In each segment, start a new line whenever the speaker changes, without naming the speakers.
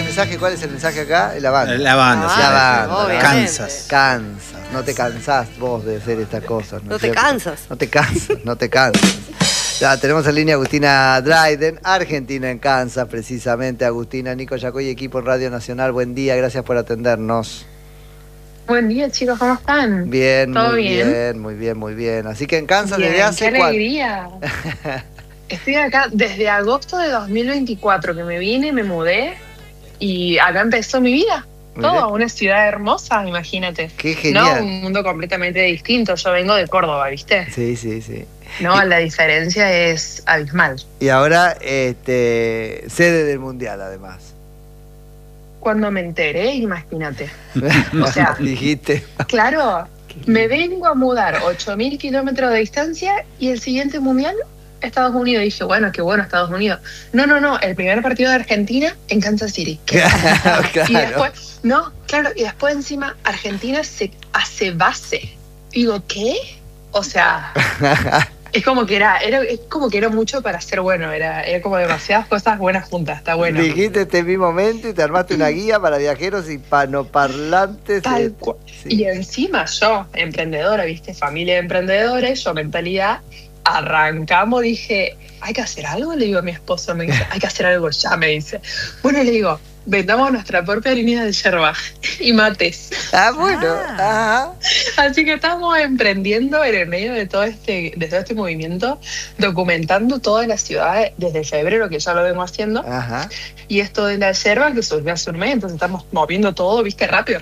mensaje? ¿Cuál es el mensaje acá? La banda.
La banda, sí.
La banda.
obviamente.
Cansas.
Cansas. No te cansás vos de hacer estas cosas.
No
es
te
cierto?
cansas.
No te cansas, no te cansas. Ya, tenemos en línea a Agustina Dryden, argentina en Kansas, precisamente. Agustina, Nico Yacoy, equipo en Radio Nacional. Buen día, gracias por atendernos.
Buen día, chicos, ¿cómo están?
Bien,
¿Todo
muy
bien?
bien, muy bien, muy bien. Así que en Kansas
Bien,
desde hace
qué alegría. Estoy acá desde agosto de 2024 que me vine, me mudé y acá empezó mi vida.
Mirá.
Todo, una ciudad hermosa, imagínate.
Qué genial.
No, un mundo completamente distinto. Yo vengo de Córdoba, ¿viste?
Sí, sí, sí.
No, la diferencia es abismal.
Y ahora, sede del Mundial, además.
Cuando me enteré, imagínate. O sea,
dijiste.
claro, me vengo a mudar 8.000 kilómetros de distancia y el siguiente mundial, Estados Unidos. Dije, bueno, qué bueno Estados Unidos. No, el primer partido de Argentina en Kansas City.
Claro.
Y después, y después encima Argentina se hace base. Digo, ¿qué? O sea, es como que era mucho para ser bueno, era como demasiadas cosas buenas juntas, está bueno.
Dijiste este mismo momento y te armaste una guía para viajeros hispanoparlantes.
Tal cual.
Sí.
Y encima yo, emprendedora, ¿viste? Familia de emprendedores, yo mentalidad, arrancamos, dije, hay que hacer algo, le digo a mi esposo, me dice, hay que hacer algo ya, me dice. Bueno, le digo, vendamos nuestra propia línea de yerba y mates.
Ah, bueno. Ajá.
Así que estamos emprendiendo en el medio de todo este movimiento, documentando todas las ciudades desde febrero, que ya lo vengo haciendo.
Ajá.
Y esto de la yerba que surgió hace un mes, entonces estamos moviendo todo, viste, rápido.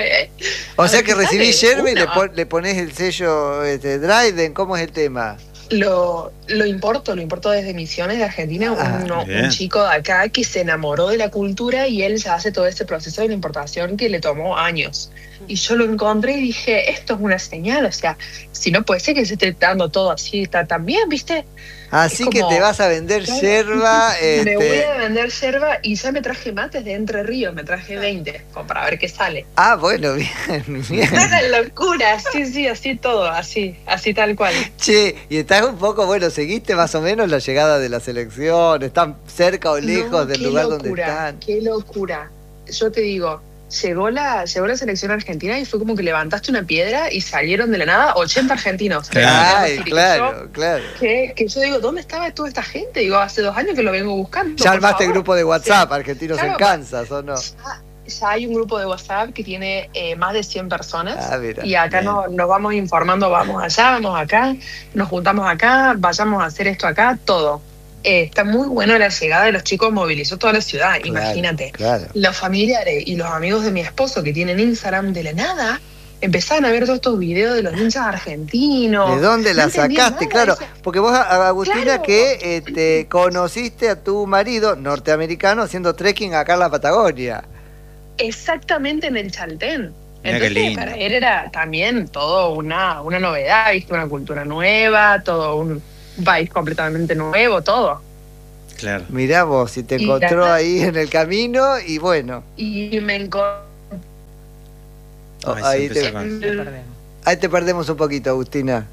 O sea que
A ver,
recibís
sale
yerba y
una.
le pones el sello Dryden. ¿Cómo es el tema?
Lo importo desde Misiones de Argentina,
bien.
un chico de acá que se enamoró de la cultura y él ya hace todo ese proceso de la importación que le tomó años. Y yo lo encontré y dije, esto es una señal, o sea, si no puede ser que se esté dando todo así, está tan bien, ¿viste?
Así que te vas a vender
Claro.
yerba.
Me voy a vender yerba y ya me traje mates de Entre Ríos, me traje 20, como para ver qué sale.
Ah, bueno, bien, bien.
Una locura, sí, así todo, así tal cual.
Che, y estás un poco, bueno, ¿seguiste más o menos la llegada de la selección? ¿Están cerca o lejos
No,
del
qué
lugar
locura,
donde están?
Qué locura. Yo te digo, llegó la selección argentina y fue como que levantaste una piedra y salieron de la nada 80 argentinos.
Ay,
Es decir,
claro.
Que yo digo, ¿dónde estaba toda esta gente? Digo, hace 2 años que lo vengo buscando.
¿Ya
por
armaste el
favor.
grupo de WhatsApp, Argentinos
Claro,
en Kansas, o no?
Ya hay un grupo de WhatsApp que tiene más de 100 personas.
Ah, mira,
y acá nos vamos informando, vamos allá, vamos acá, nos juntamos acá, vayamos a hacer esto acá, todo. Está muy bueno la llegada de los chicos, movilizó toda la ciudad,
Claro,
imagínate.
claro.
Los familiares y los amigos de mi esposo que tienen Instagram de la nada, empezaron a ver todos estos videos de los ninjas argentinos.
¿De dónde la
No entendía
sacaste?
nada,
Claro,
decía,
porque vos, Agustina,
Claro.
que te conociste a tu marido norteamericano haciendo trekking acá en la Patagonia.
exactamente en el Chaltén.
Mirá qué
Entonces
lindo.
para él era también todo una novedad, ¿viste? Una cultura nueva, todo un país completamente nuevo, todo.
Claro.
Mirá vos, si te
Y
encontró
la-
ahí en el camino y bueno,
Y me encontré.
Ay,
ahí,
se
te,
empezó con-
Lo perdemos.
ahí te perdemos un poquito, Agustina.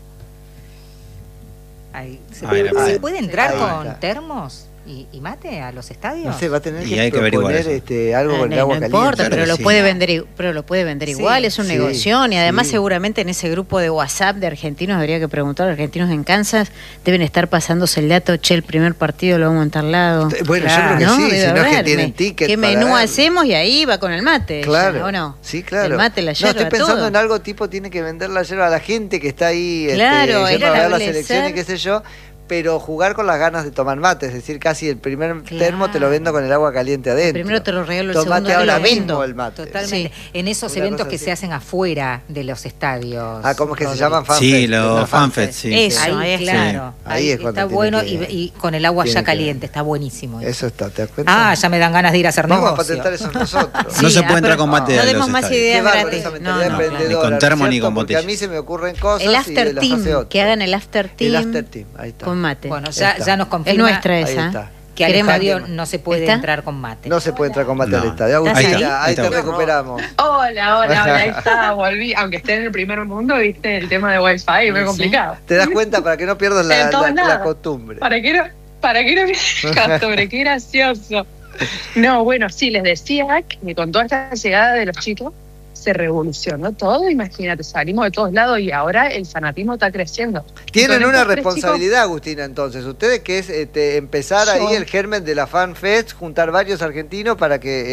Ahí. ¿Se,
Ahí la
¿se
perdí.
puede entrar
Ahí
con
está.
termos y mate a los estadios?
No sé, va a tener
Y
que
hay que averiguar
proponer
eso.
algo con el
No
agua caliente.
importa,
Claro
pero
que
lo
sí.
puede vender, pero lo puede vender
Sí,
igual, es un
sí,
negoción y además
sí.
seguramente en ese grupo de WhatsApp de argentinos, habría que preguntar, argentinos en Kansas, deben estar pasándose el dato, che, el primer partido lo vamos a estar al lado.
Bueno, yo
Claro.
creo que
¿No?
sí,
Debe
si no es que
haber.
tienen ticket
¿Qué
para
menú
darle.
hacemos? Y ahí va con el mate.
Claro,
ya, ¿o no?
sí, claro.
El mate, la
No,
yerba,
estoy pensando
todo.
en algo tipo, tiene que vender la yerba a la gente que está ahí
Claro,
yendo
era
a ver la
establecer-
selección y qué sé yo, pero jugar con las ganas de tomar mate, es decir, casi el primer
Claro.
termo te lo vendo con el agua caliente adentro.
Primero te lo regalo, el
Tomate
segundo te
ahora
lo
mismo
vendo.
el mate.
Totalmente. En esos
Una
eventos
cosa
que
así.
se hacen afuera de los estadios.
Ah, ¿cómo es que se
Rodri.
llaman? FanFest.
Sí,
La
los FanFest, sí.
Eso.
Ahí,
ahí está.
claro.
Ahí
Ahí
es
está
cuando tiene
bueno
que-
y con el agua
tiene
ya
que-
caliente, está buenísimo.
Eso está, ¿te das cuenta?
Ah, ya me dan ganas de ir a hacer
Vamos a
negocio.
patentar eso nosotros.
No se
Sí,
puede entrar
pero
con mate
no
a los
demos más
estadios.
ideas
Qué bárbaro
gratis.
esa
No,
mentalidad
no, claro.
emprendedora.
Ni con termo
¿no es
ni
cierto?
con
Porque a
botella.
mí se me ocurren cosas
El
y
after
las hace
team,
otro.
que hagan el after team
El after team, ahí está.
con mate.
Bueno,
Ahí
ya
está.
nos confirma
Es nuestra
Ahí
esa.
está.
que al
Queremos-
estadio no se puede
¿Está?
entrar con mate.
No se puede entrar con mate al
No.
estadio.
¿Estás
Agustina,
ahí?
ahí te
Ahí está.
recuperamos.
Hola, ahí está, volví. Aunque esté en el primer mundo, viste, el tema de Wi-Fi es muy complicado.
Te das cuenta para que no pierdas
En todos
la
lados.
costumbre.
¿Para qué no me costumbre? Qué gracioso. No, bueno, sí, les decía que con toda esta llegada de los chicos se revolucionó todo. Imagínate, salimos de todos lados y ahora el fanatismo está creciendo.
Tienen
Con
una
estos tres
responsabilidad, Agustina, entonces. Ustedes que es empezar
Yo-
ahí el germen de la Fan Fest, juntar varios argentinos para que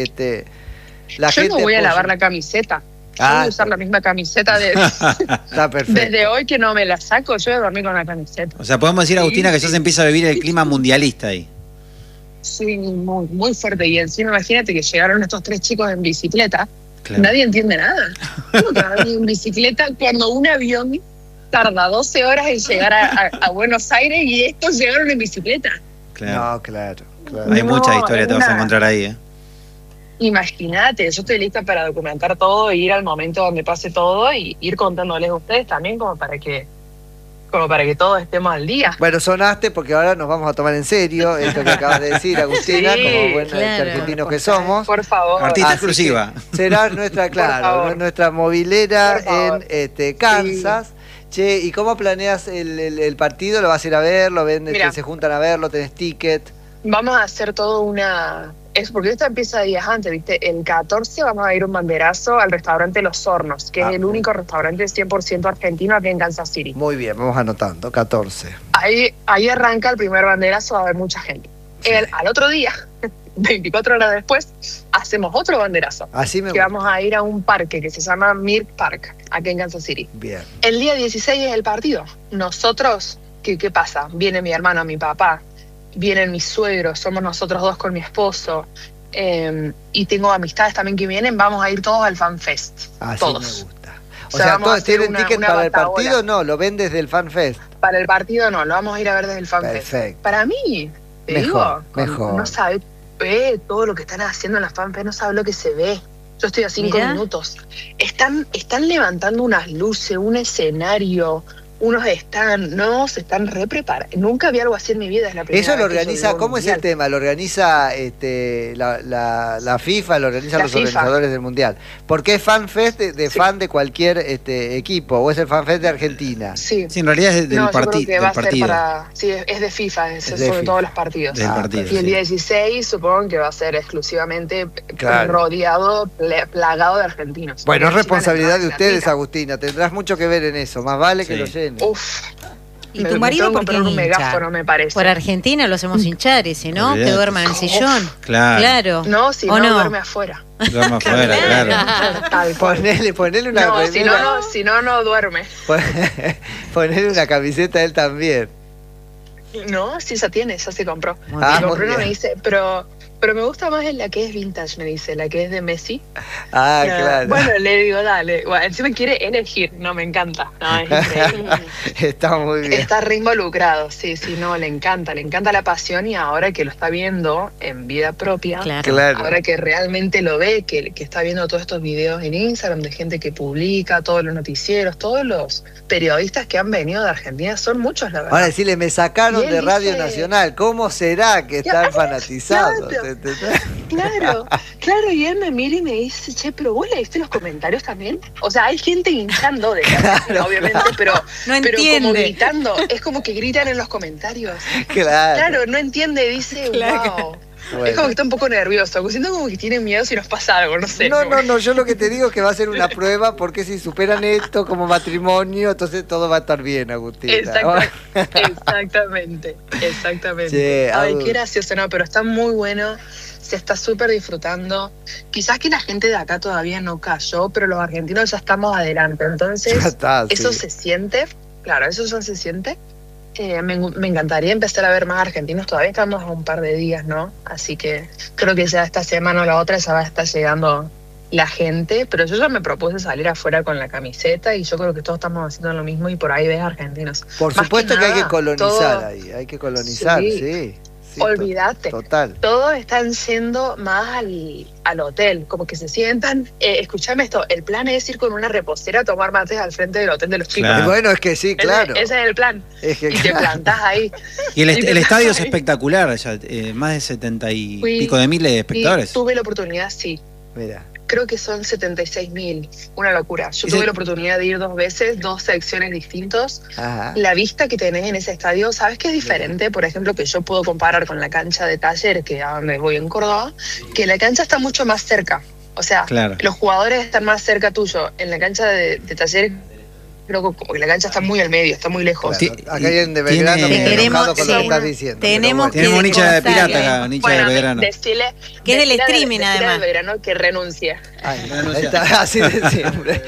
la
Yo
gente
no voy a
apoye.
lavar la camiseta. Yo
Ah,
voy a usar la misma camiseta
Está perfecto.
desde hoy que no me la saco. Yo voy a dormir con la camiseta.
O sea, podemos decir,
Sí,
Agustina, que ya
sí.
se empieza a vivir el clima mundialista ahí.
Sí, muy, muy fuerte. Y encima imagínate que llegaron estos tres chicos en bicicleta.
Claro.
Nadie entiende nada. ¿Cómo que van en bicicleta cuando un avión tarda 12 horas en llegar a Buenos Aires y estos llegaron en bicicleta?
Claro.
No, claro.
Hay
No,
muchas historias, te vas a
una-
encontrar ahí, ¿eh?
Imagínate, yo estoy lista para documentar todo e ir al momento donde pase todo y ir contándoles a ustedes también como para que todos estemos al día.
Bueno, sonaste porque ahora nos vamos a tomar en serio esto que acabas de decir, Agustina,
Sí,
como buenos
claro.
argentinos que somos.
Por favor.
Artista
Así
exclusiva.
que serás nuestra, claro,
favor.
nuestra movilera
Por favor.
en Kansas. Che, ¿y cómo planeas el partido? ¿Lo vas a ir a ver? ¿Lo ven?
Mira.
¿Se juntan a verlo? ¿Tenés ticket?
Vamos a hacer todo es porque esto empieza días antes, ¿viste? El 14 vamos a ir un banderazo al restaurante Los Hornos, que
Ah,
es el
muy
único restaurante 100% argentino aquí en Kansas City.
Muy bien, vamos anotando, 14.
Ahí arranca el primer banderazo, va a haber mucha gente.
Sí.
Al otro día, 24 horas después, hacemos otro banderazo.
Así me
Que
gusta.
vamos a ir a un parque que se llama Mirk Park, aquí en Kansas City.
Bien.
El día 16 es el partido. Nosotros, ¿qué pasa? Viene mi hermano, mi papá, vienen mis suegros, somos nosotros dos con mi esposo, y tengo amistades también que vienen, vamos a ir todos al Fan Fest.
Así
todos.
me gusta. O
O sea,
sea,
vamos a
¿todos
hacer
tienen
una-
ticket
una
para el
batahola.
partido? No, lo ven desde el Fan Fest.
Para el partido no, lo vamos a ir a ver desde el Fan Fest.
Perfecto.
Para mí, te
Mejor,
digo,
mejor.
no sabe todo lo que están haciendo en la Fan Fest, no sabe lo que se ve. Yo estoy a 5
Mirá.
minutos. Están levantando unas luces, un escenario, se están re preparando. Nunca vi algo así en mi vida, es la primera
Eso lo
vez que yo
organiza,
veo un
¿cómo es el
mundial.
tema? ¿Lo organiza la FIFA, lo organizan
La
los
FIFA.
organizadores del Mundial? ¿Por qué es Fan Fest de
Sí.
fan de cualquier equipo? ¿O es el Fan Fest de Argentina?
Sí.
Sí, en realidad es del,
No, yo creo que
del
va a ser
partido.
sí, es de FIFA, es
de
sobre
FIFA.
todos los partidos.
Del
Ah,
partido.
Y el
sí.
día 16 supongo que va a ser exclusivamente
Claro.
rodeado, plagado de argentinos.
Bueno, es
Porque
responsabilidad de
encima
ustedes,
la
Agustina. Tendrás mucho que ver en eso. Más vale que
Sí.
lo llenen.
Uf.
¿Y
Me
tu marido
tengo
por
que
qué
comprar un
hincha?
megáfono, me parece.
Por Argentina lo hacemos hinchar y si no, que
Olvídate.
duerman en el sillón.
Claro.
Claro.
No, si
¿O
no, duerme afuera.
Duerma afuera, claro.
Tal cual.
Ponele una
No, si
remera.
no, si no, no duerme.
Ponele una camiseta a él también.
No, sí, esa se compró.
Muy
Ah,
bien.
Me compró
muy
una, me
bien.
dice, pero me gusta más en la que es vintage, me dice, la que es de Messi.
Ah,
No,
claro.
Bueno, le digo, dale. Bueno, encima quiere elegir, no, me encanta. No, es increíble.
Está muy bien.
Está re involucrado, sí, no, le encanta la pasión y ahora que lo está viendo en vida propia,
Claro.
Claro.
ahora que realmente lo ve, que está viendo todos estos videos en Instagram de gente que publica, todos los noticieros, todos los periodistas que han venido de Argentina, son muchos, la verdad.
Ahora decirle, me sacaron
Y él
de Radio
dice-
Nacional. ¿Cómo será que están fanatizados?
claro. Claro, y él me mira y me dice, che, pero vos leíste los comentarios también. O sea, hay gente hinchando de Argentina, obviamente, pero
No
como
entiende.
gritando, es como que gritan en los comentarios.
Claro.
Claro, no entiende, dice,
Claro.
wow.
Bueno.
Es como que está un poco nervioso, siento como que tiene miedo si nos pasa algo, no sé.
No, yo lo que te digo es que va a ser una prueba porque si superan esto como matrimonio, entonces todo va a estar bien, Agustina.
Exactamente.
Che,
Ay,
Agus.
qué gracioso, no, pero está muy bueno, se está súper disfrutando. Quizás que la gente de acá todavía no cayó, pero los argentinos ya estamos adelante, entonces
Ya está,
eso
sí.
se siente, claro, eso ya se siente. Me encantaría empezar a ver más argentinos, todavía estamos a un par de días, ¿no? Así que creo que ya esta semana o la otra ya va a estar llegando la gente, pero yo ya me propuse salir afuera con la camiseta y yo creo que todos estamos haciendo lo mismo y por ahí ves argentinos.
Por
Más
supuesto que hay que
nada,
colonizar
todo-
ahí, hay que colonizar,
Sí.
sí.
Olvídate.
Total.
Todos están yendo más al hotel, como que se sientan. Escúchame esto, el plan es ir con una reposera a tomar mates al frente del hotel de los chicos.
Claro.
Y bueno, es que sí, claro.
Ese es el plan.
Es que
Y te
claro.
plantás ahí.
Y el,
Y te
el estadio es
ahí.
espectacular, ya, más de 70 y
Fui-
pico de miles de
Y
espectadores.
tuve la oportunidad, sí.
Mira.
creo que son 76.000, una locura. Yo tuve la oportunidad de ir 2 veces, 2 secciones distintos.
Ajá.
La vista que tenés en ese estadio, ¿sabes qué es diferente? Por ejemplo, que yo puedo comparar con la cancha de Taller, que a donde voy en Córdoba, que la cancha está mucho más cerca. O sea,
Claro.
los jugadores están más cerca tuyo. En la cancha de Taller, creo que como que la cancha está muy al medio, está muy lejos.
Claro,
Sí,
acá alguien de
tiene-
Belgrano me
Queremos-
enojado con lo que
sí,
estás diciendo.
tenemos
pero
que
Tenemos un hincha de
descontarle.
pirata acá, un hincha de
Bueno,
Belgrano.
decirle
Que es del
decirle
streaming,
decirle
además.
al Belgrano que renuncie.
Ay,
Renuncia.
está así de siempre.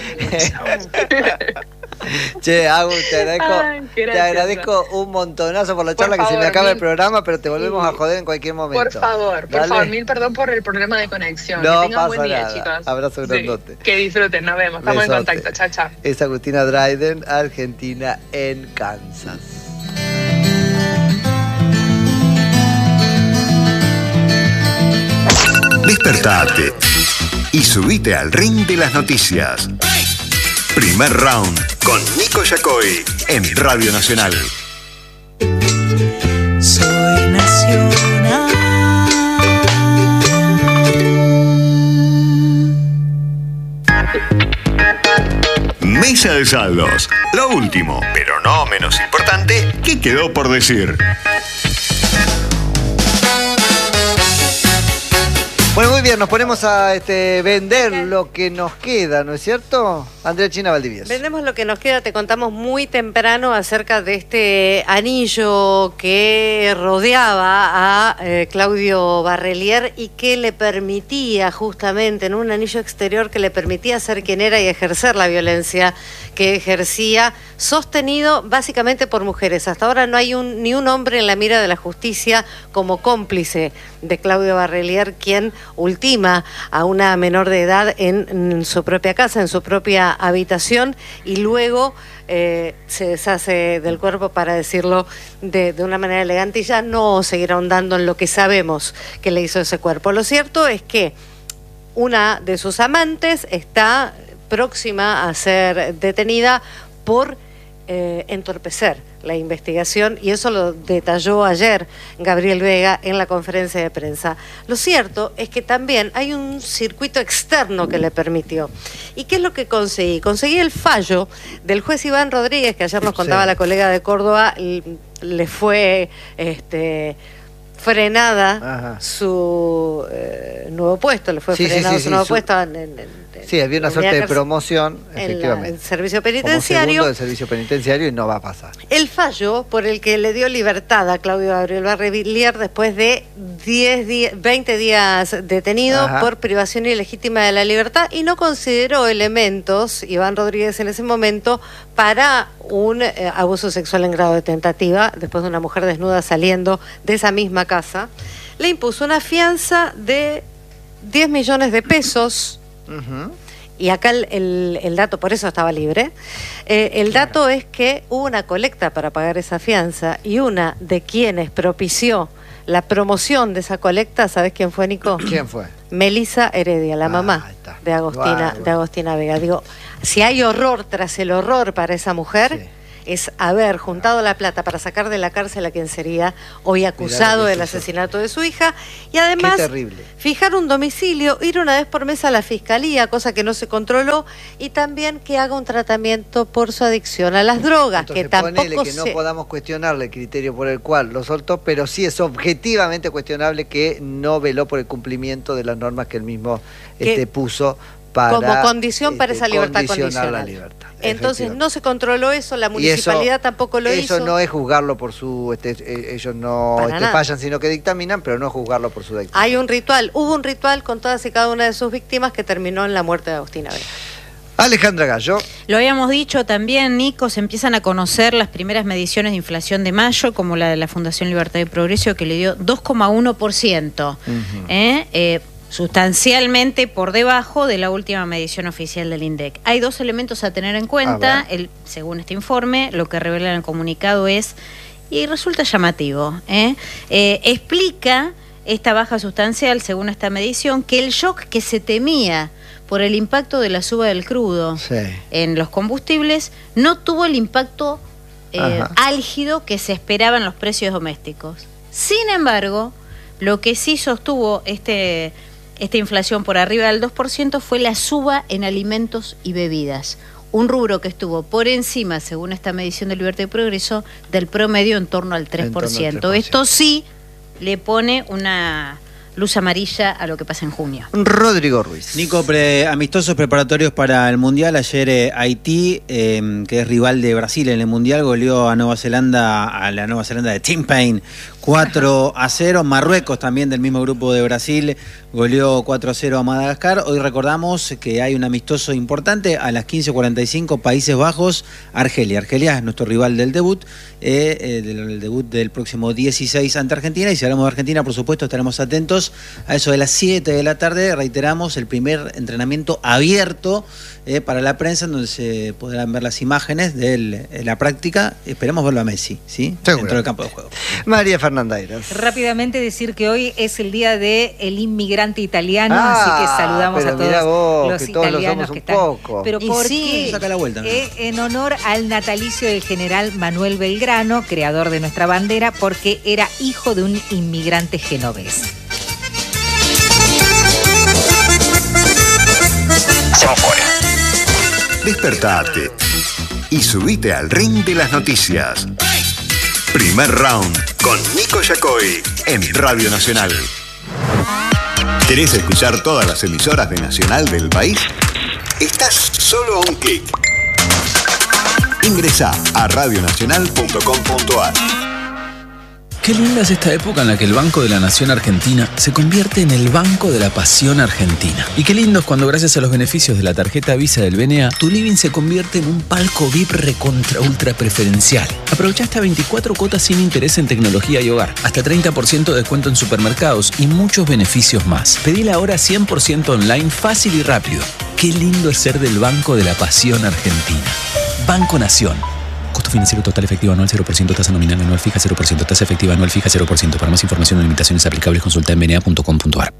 Che, Agus,
Ay, qué
te
gracioso.
agradezco un montonazo por la
Por
charla, que se me
favor,
acaba el
mil-
programa, pero te volvemos
Sí.
a joder en cualquier momento.
Por favor,
Dale.
mil perdón por el problema de conexión.
No
que tengan buen
pasa
día,
nada.
chicos.
Abrazo grandote.
Que disfruten, nos vemos. Estamos en
Besote.
contacto. Chao, chao.
Es Agustina Dryden, Argentina en Kansas.
Despertate y subite al ring de las noticias. Primer round con Nico Yacoy en Radio Nacional.
Soy nacional.
Mesa de saldos. Lo último, pero no menos importante, que quedó por decir.
Bueno, muy bien, nos ponemos a vender lo que nos queda, ¿no es cierto? Andrea China Valdivieso.
Vendemos lo que nos queda, te contamos muy temprano acerca de este anillo que rodeaba a Claudio Barrelier y que le permitía justamente, en un anillo exterior que le permitía ser quien era y ejercer la violencia que ejercía, sostenido básicamente por mujeres. Hasta ahora no hay ni un hombre en la mira de la justicia como cómplice de Claudio Barrelier, quien ultima a una menor de edad en su propia casa, en su propia habitación, y luego se deshace del cuerpo, para decirlo de una manera elegante, y ya no seguir ahondando en lo que sabemos que le hizo ese cuerpo. Lo cierto es que una de sus amantes está próxima a ser detenida por entorpecer la investigación, y eso lo detalló ayer Gabriel Vega en la conferencia de prensa. Lo cierto es que también hay un circuito externo que le permitió. ¿Y qué es lo que conseguí? Conseguí el fallo del juez Iván Rodríguez, que ayer nos contaba la colega de Córdoba, le fue frenada su nuevo puesto, le fue frenado su nuevo puesto
Sí, había una suerte de promoción, efectivamente.
En el servicio
Como
penitenciario.
segundo del servicio penitenciario, y no va a pasar.
El fallo por el que le dio libertad a Claudio Gabriel Barrelier después de 20 días detenido por privación ilegítima de la libertad, y no consideró elementos, Iván Rodríguez en ese momento, para un abuso sexual en grado de tentativa, después de una mujer desnuda saliendo de esa misma casa. Le impuso una fianza de 10 millones de pesos. Y acá el dato, por eso estaba libre, el dato es que hubo una colecta para pagar esa fianza, y una de quienes propició la promoción de esa colecta, ¿sabes quién fue, Nico?
¿Quién fue?
Melissa Heredia, la mamá de Agostina Vega. Digo, si hay horror tras el horror para esa mujer, es haber juntado la plata para sacar de la cárcel a quien sería hoy acusado del asesinato de su hija, y además fijar un domicilio, ir una vez por mes a la fiscalía, cosa que no se controló, y también que haga un tratamiento por su adicción a las drogas.
Entonces,
que tampoco
ponele que no podamos cuestionarle el criterio por el cual lo soltó, pero sí es objetivamente cuestionable que no veló por el cumplimiento de las normas que él mismo puso para
como condición para esa libertad
condicionar la
condicional.
libertad.
Entonces no se controló eso, la municipalidad tampoco lo hizo.
Eso no es juzgarlo por su... ellos no fallan, sino que dictaminan, pero no juzgarlo por su dictamen.
Hay un ritual, hubo un ritual con todas y cada una de sus víctimas que terminó en la muerte de Agostina Vega.
Alejandra Gallo.
Lo habíamos dicho también, Nico, se empiezan a conocer las primeras mediciones de inflación de mayo, como la de la Fundación Libertad y Progreso, que le dio 2,1%. Sustancialmente por debajo de la última medición oficial del INDEC. Hay dos elementos a tener en cuenta. Según este informe, lo que revela en el comunicado es, y resulta llamativo, explica esta baja sustancial, según esta medición, que el shock que se temía por el impacto de la suba del crudo en los combustibles no tuvo el impacto álgido que se esperaba en los precios domésticos. Sin embargo, lo que sí sostuvo este esta inflación por arriba del 2% fue la suba en alimentos y bebidas. Un rubro que estuvo por encima, según esta medición de Libertad y Progreso, del promedio en torno al 3%. Esto sí le pone una luz amarilla a lo que pasa en junio.
Rodrigo Ruiz.
Nico, amistosos preparatorios para el Mundial. Ayer Haití, que es rival de Brasil en el Mundial, goleó a la Nueva Zelanda de Tim Payne 4-0. Marruecos, también del mismo grupo de Brasil, goleó 4-0 a Madagascar. Hoy recordamos que hay un amistoso importante a las 15:45, Países Bajos, Argelia. Argelia es nuestro rival del debut, el debut del próximo 16 ante Argentina. Y si hablamos de Argentina, por supuesto, estaremos atentos a eso de las 7 de la tarde. Reiteramos, el primer entrenamiento abierto para la prensa, en donde se podrán ver las imágenes de la práctica. Esperamos verlo a Messi, ¿sí? Dentro del campo de juego.
María Fernanda Eras.
Rápidamente decir que hoy es el día del inmigrante italiano, así que saludamos a todos los italianos que están. Pero ¿por qué?
Saca la vuelta.
En honor al natalicio del general Manuel Belgrano, creador de nuestra bandera, porque era hijo de un inmigrante genovés.
Despertate y subite al ring de las noticias. Primer round con Nico Yacoy en Radio Nacional. ¿Querés escuchar todas las emisoras de Nacional del país? Estás solo a un clic. Ingresá a radionacional.com.ar.
Qué linda es esta época en la que el Banco de la Nación Argentina se convierte en el Banco de la Pasión Argentina. Y qué lindo es cuando, gracias a los beneficios de la tarjeta Visa del BNA, tu living se convierte en un palco VIP recontra ultra preferencial. Aprovecha hasta 24 cuotas sin interés en tecnología y hogar, hasta 30% de descuento en supermercados y muchos beneficios más. Pedila ahora 100% online, fácil y rápido. Qué lindo es ser del Banco de la Pasión Argentina. Banco Nación. Costo financiero total efectivo anual 0%, tasa nominal anual fija 0%, tasa efectiva anual fija 0%. Para más información o limitaciones aplicables, consulta en bna.com.ar.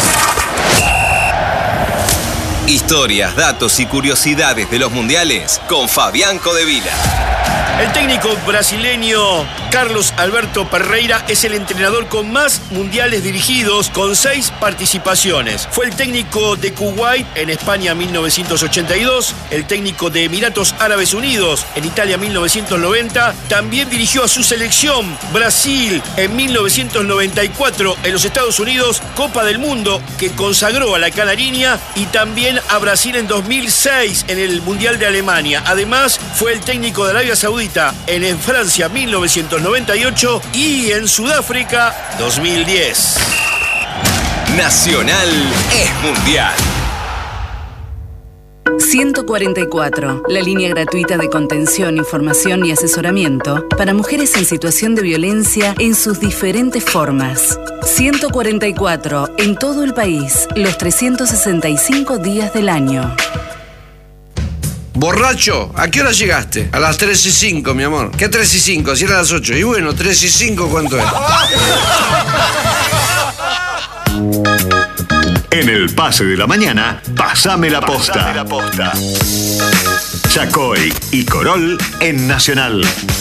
Historias, datos y curiosidades de los mundiales con Fabián Codevila.
El técnico brasileño Carlos Alberto Parreira es el entrenador con más mundiales dirigidos, con 6 participaciones. Fue el técnico de Kuwait en España 1982, el técnico de Emiratos Árabes Unidos en Italia 1990. También dirigió a su selección Brasil en 1994 en los Estados Unidos, Copa del Mundo que consagró a la Canariña, y también a Brasil en 2006 en el Mundial de Alemania. Además, fue el técnico de Arabia Saudita en Francia 1998 y en Sudáfrica 2010.
Nacional es mundial.
144, la línea gratuita de contención, información y asesoramiento para mujeres en situación de violencia en sus diferentes formas. 144, en todo el país, los 365 días del año.
Borracho, ¿a qué hora llegaste? A las 3:05, mi amor. ¿Qué 3:05? Si era a las 8. Y bueno, 3:05, ¿cuánto es?
En el pase de la mañana, pasame la posta. Yacoy y Corol en Nacional.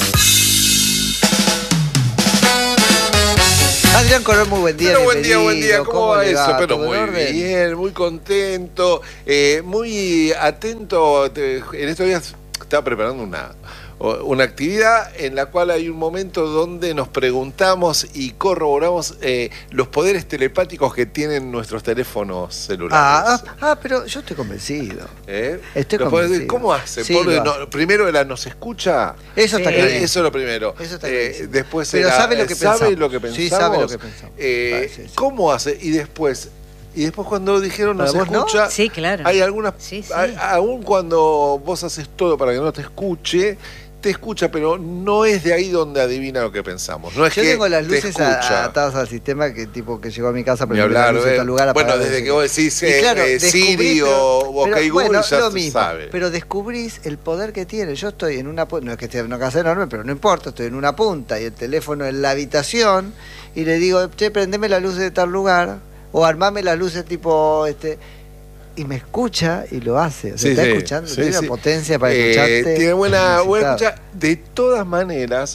Adrián Corol, muy buen día.
Pero buen día. ¿Cómo va eso? Pero muy
orden?
bien, muy contento, muy atento. En estos días estaba preparando una actividad en la cual hay un momento donde nos preguntamos y corroboramos los poderes telepáticos que tienen nuestros teléfonos celulares.
Pero yo estoy convencido.
Estoy convencido. ¿Cómo hace?
Sí,
primero ¿nos escucha?
Eso está claro.
Eso es lo primero.
Eso está
después
pero ¿sabe lo que pensamos?
¿Sabe lo que pensamos?
Sí, sabe lo que pensamos.
¿Cómo hace? Y después cuando dijeron nos escucha,
¿no? Sí, claro.
Hay algunas,
sí.
Aún cuando vos haces todo para que no te escucha, pero no es de ahí donde adivina lo que pensamos. No es
yo
que
tengo las luces
escucha.
atadas al sistema que llegó a mi casa, pero
tal lugar. Bueno, desde que vos decís Siri o OK Google, ya
lo mismo,
sabe.
Pero descubrís el poder que tiene. Yo estoy en una punta, no es que esté en una casa enorme, pero no importa, estoy en una punta y el teléfono en la habitación y le digo, che, prendeme las luces de tal lugar o armame las luces tipo y me escucha y lo hace. O sea, está escuchando, tiene una potencia para escucharte.
Tiene buena escucha. De todas maneras,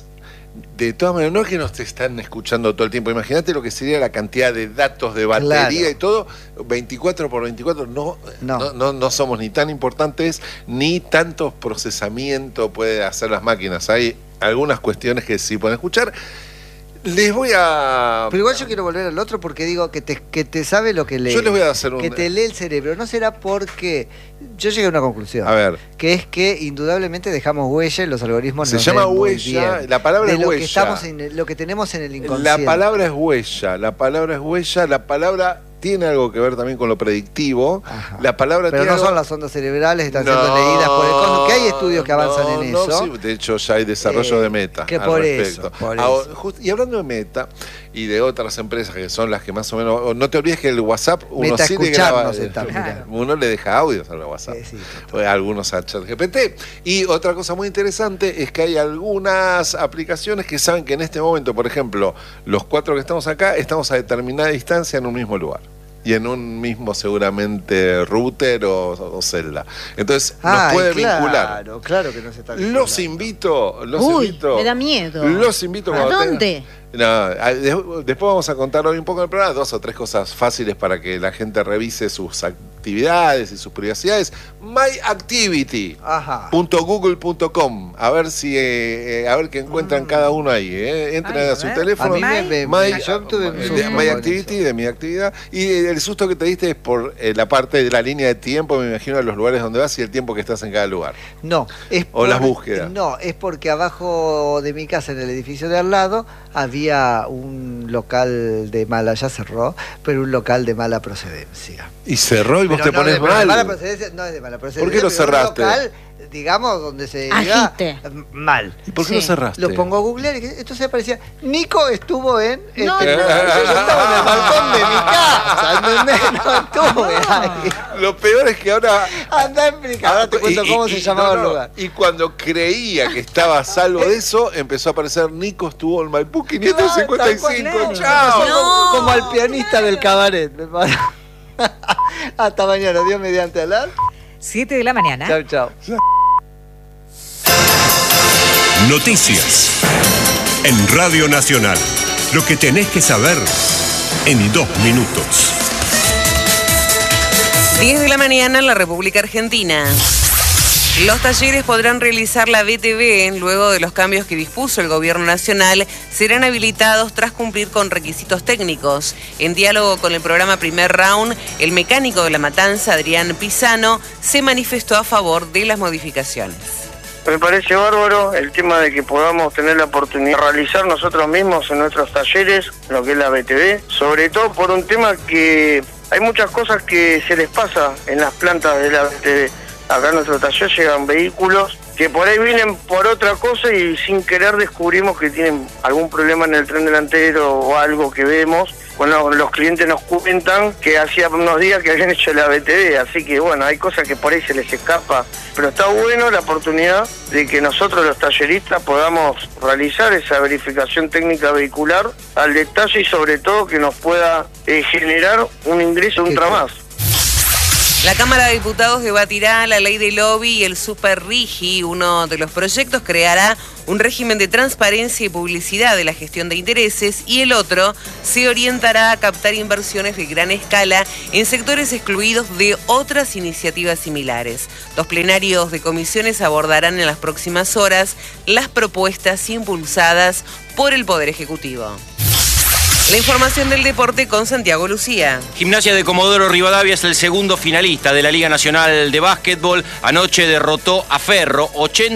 De todas maneras, no es que nos te están escuchando todo el tiempo. Imagínate lo que sería la cantidad de datos de batería y todo. 24 por 24, no somos ni tan importantes, ni tanto procesamiento puede hacer las máquinas. Hay algunas cuestiones que sí pueden escuchar. Les voy a...
Pero igual yo quiero volver al otro porque digo que te sabe lo que lee.
Yo les voy a hacer
que te lee el cerebro. No será porque... Yo llegué a una conclusión.
A ver.
Que es que indudablemente dejamos huella y los algoritmos
se llama huella. La palabra es huella.
Lo que tenemos en el inconsciente.
La palabra es huella. La palabra tiene algo que ver también con lo predictivo.
Ajá.
La palabra
pero
tiene
no son las ondas cerebrales, están siendo leídas por el cosmos, que hay estudios que avanzan en eso.
Sí, de hecho ya hay desarrollo de Meta
que por respecto.
Eso. Y hablando de Meta y de otras empresas que son las que más o menos... No te olvides que el WhatsApp uno sí le graba, uno le deja audios al WhatsApp. Algunos a ChatGPT. Y otra cosa muy interesante es que hay algunas aplicaciones que saben que en este momento, por ejemplo, los 4 que estamos acá, estamos a determinada distancia en un mismo lugar. Y en un mismo seguramente router o celda. Entonces nos puede vincular.
Claro que nos está vinculando.
Los invito.
Me da miedo.
Los invito.
¿A dónde?
Después vamos a contar hoy un poco del programa, 2 o 3 cosas fáciles para que la gente revise sus actividades y sus privacidades. myactivity.google.com. A ver si a ver qué encuentran cada uno ahí. Entren a su teléfono. MyActivity, de mi actividad. Y el susto que te diste es por la parte de la línea de tiempo, me imagino, de los lugares donde vas y el tiempo que estás en cada lugar.
No,
o las búsquedas.
No, es porque abajo de mi casa, en el edificio de al lado, había un local de mala, ya cerró, pero un local de mala procedencia.
Y cerró y vos te pones mal.
Mala procedencia, no es de mala procedencia.
¿Por qué lo cerraste?
Un local, digamos, donde se diga mal.
¿Y por qué lo cerraste?
Lo pongo a googlear y entonces aparecía, Nico estuvo en... yo estaba en el balcón de mi casa, ¿entendés? No estuve ahí.
Lo peor es que ahora...
Anda a explicar, ahora te cuento cómo se llamaba el lugar.
Y cuando creía que estaba a salvo de eso, empezó a aparecer Nico estuvo en Maipú 555. ¡Chao!
Como al pianista del cabaret. Hasta mañana, Dios mediante, hablar
7 de la mañana.
Chau.
Noticias en Radio Nacional. Lo que tenés que saber en 2 minutos.
10 de la mañana en la República Argentina. Los talleres podrán realizar la BTV luego de los cambios que dispuso el Gobierno Nacional. Serán habilitados tras cumplir con requisitos técnicos. En diálogo con el programa Primer Round, el mecánico de La Matanza, Adrián Pisano, se manifestó a favor de las modificaciones.
Me parece bárbaro el tema de que podamos tener la oportunidad de realizar nosotros mismos en nuestros talleres lo que es la BTV, sobre todo por un tema que hay muchas cosas que se les pasa en las plantas de la BTV. Acá en nuestro taller llegan vehículos que por ahí vienen por otra cosa y sin querer descubrimos que tienen algún problema en el tren delantero o algo que vemos. Bueno, los clientes nos cuentan que hacía unos días que habían hecho la BTV, así que bueno, hay cosas que por ahí se les escapa. Pero está bueno la oportunidad de que nosotros los talleristas podamos realizar esa verificación técnica vehicular al detalle y sobre todo que nos pueda generar un ingreso ultra más.
La Cámara de Diputados debatirá la ley de lobby y el Super Rigi. Uno de los proyectos creará un régimen de transparencia y publicidad de la gestión de intereses y el otro se orientará a captar inversiones de gran escala en sectores excluidos de otras iniciativas similares. Los plenarios de comisiones abordarán en las próximas horas las propuestas impulsadas por el Poder Ejecutivo. La información del deporte con Santiago Lucía.
Gimnasia de Comodoro Rivadavia es el segundo finalista de la Liga Nacional de Básquetbol. Anoche derrotó a Ferro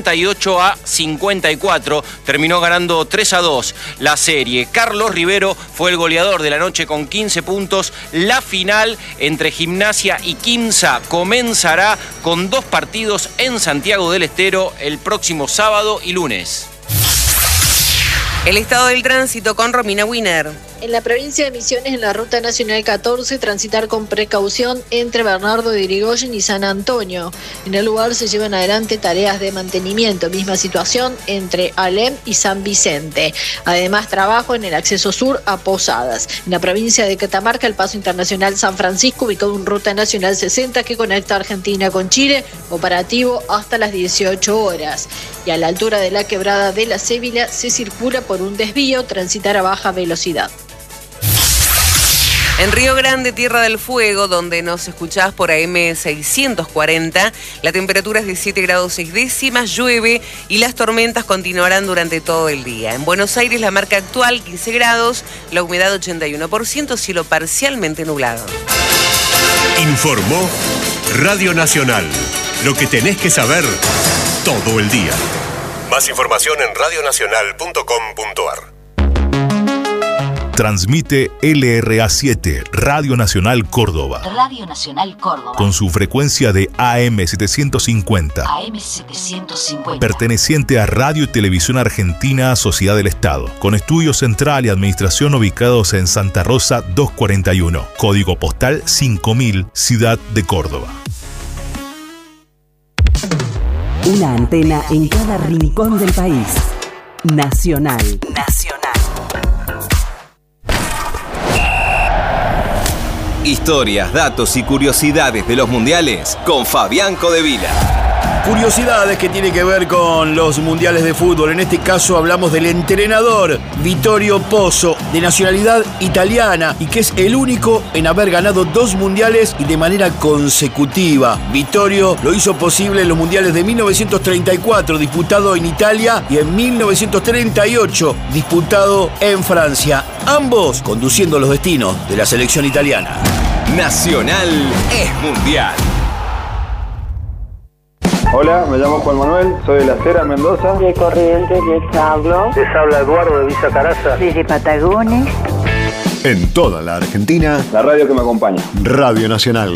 88-54. Terminó ganando 3-2 la serie. Carlos Rivero fue el goleador de la noche con 15 puntos. La final entre Gimnasia y Quimsa comenzará con 2 partidos en Santiago del Estero el próximo sábado y lunes.
El estado del tránsito con Romina Wiener.
En la provincia de Misiones, en la Ruta Nacional 14, transitar con precaución entre Bernardo de Irigoyen y San Antonio. En el lugar se llevan adelante tareas de mantenimiento. Misma situación entre Alem y San Vicente. Además, trabajo en el acceso sur a Posadas. En la provincia de Catamarca, el paso internacional San Francisco, ubicado en Ruta Nacional 60 que conecta Argentina con Chile, operativo hasta las 18 horas. Y a la altura de la quebrada de la Cébila se circula por un desvío, transitar a baja velocidad.
En Río Grande, Tierra del Fuego, donde nos escuchás por AM 640, la temperatura es de 7 grados 6 décimas, llueve y las tormentas continuarán durante todo el día. En Buenos Aires, la marca actual 15 grados, la humedad 81%, cielo parcialmente nublado.
Informó Radio Nacional. Lo que tenés que saber todo el día. Más información en radionacional.com.ar. Transmite LRA7, Radio Nacional Córdoba.
Radio Nacional Córdoba.
Con su frecuencia de AM 750.
AM 750.
Perteneciente a Radio y Televisión Argentina, Sociedad del Estado. Con estudio central y administración ubicados en Santa Rosa 241. Código postal 5000, Ciudad de Córdoba.
Una antena en cada rincón del país. Nacional.
Historias, datos y curiosidades de los mundiales con Fabián Codevila.
Curiosidades que tienen que ver con los mundiales de fútbol. En este caso hablamos del entrenador Vittorio Pozzo, de nacionalidad italiana y que es el único en haber ganado 2 mundiales y de manera consecutiva. Vittorio lo hizo posible en los mundiales de 1934, disputado en Italia, y en 1938, disputado en Francia. Ambos conduciendo los destinos de la selección italiana.
Nacional es mundial.
Hola, me llamo Juan Manuel, soy de La Cera, Mendoza.
De Corrientes les hablo.
Les habla Eduardo de Villa Caraza.
Desde Patagones.
En toda la Argentina,
la radio que me acompaña.
Radio Nacional.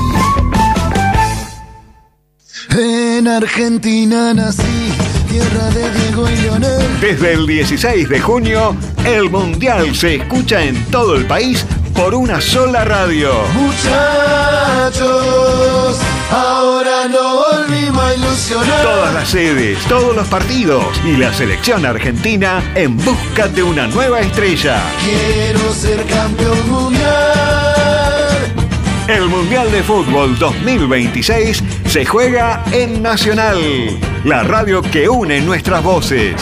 En Argentina nací, tierra de Diego y Leonel.
Desde el 16 de junio, el Mundial se escucha en todo el país por una sola radio.
Muchachos, ahora no volvimos a ilusionar.
Todas las sedes, todos los partidos y la selección argentina en busca de una nueva estrella.
Quiero ser campeón mundial.
El Mundial de Fútbol 2026 se juega en Nacional, la radio que une nuestras voces.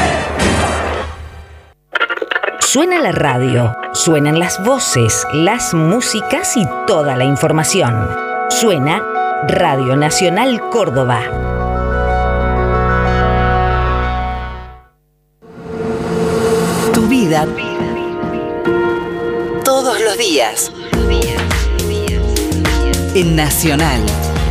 Suena la radio, suenan las voces, las músicas y toda la información. Suena Radio Nacional Córdoba. Tu vida. Todos los días. En Nacional.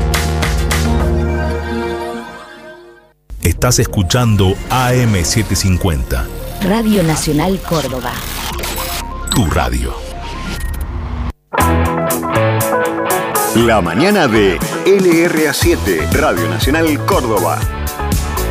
Estás escuchando AM 750.
Radio Nacional Córdoba.
Tu radio. La mañana de LRA7, Radio Nacional Córdoba.